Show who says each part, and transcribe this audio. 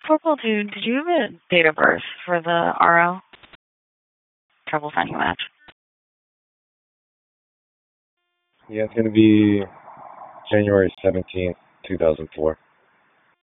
Speaker 1: Corporal, did you have a date of birth for the RO? Trouble finding a match.
Speaker 2: Yeah, it's going to be January 17th, 2004.